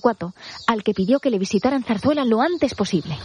Torcuato, al que pidió que le visitara en Zarzuela lo antes posible.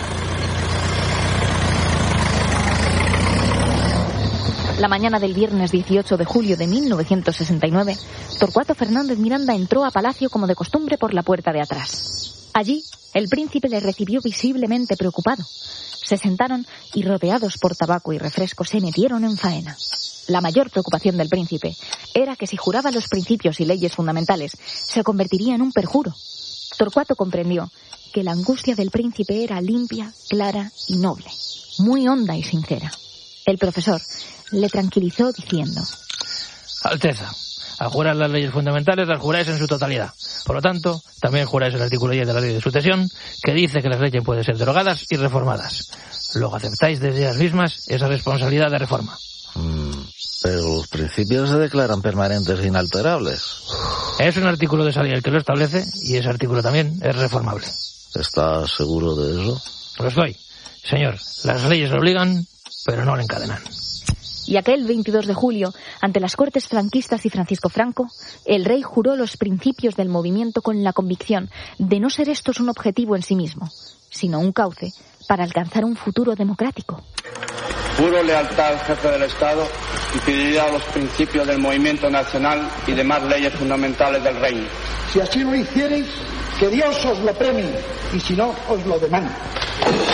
La mañana del viernes 18 de julio de 1969, Torcuato Fernández Miranda entró a Palacio como de costumbre por la puerta de atrás. Allí, el príncipe le recibió visiblemente preocupado. Se sentaron y, rodeados por tabaco y refresco, se metieron en faena. La mayor preocupación del príncipe era que si juraba los principios y leyes fundamentales, se convertiría en un perjuro. Torcuato comprendió que la angustia del príncipe era limpia, clara y noble, muy honda y sincera. El profesor le tranquilizó diciendo: Alteza, al jurar las leyes fundamentales las juráis en su totalidad. Por lo tanto, también juráis el artículo 10 de la ley de sucesión, que dice que las leyes pueden ser derogadas y reformadas. Luego aceptáis desde ellas mismas esa responsabilidad de reforma. Pero los principios se declaran permanentes e inalterables. Es un artículo de esa ley el que lo establece, y ese artículo también es reformable. ¿Estás seguro de eso? Lo estoy. Señor, las leyes lo obligan, pero no lo encadenan. Y aquel 22 de julio, ante las Cortes franquistas y Francisco Franco, el rey juró los principios del movimiento con la convicción de no ser estos un objetivo en sí mismo, sino un cauce para alcanzar un futuro democrático. Juro lealtad al jefe del Estado y fidelidad a los principios del movimiento nacional y demás leyes fundamentales del reino. Si así lo hiciereis, que Dios os lo premie, y si no, os lo demande.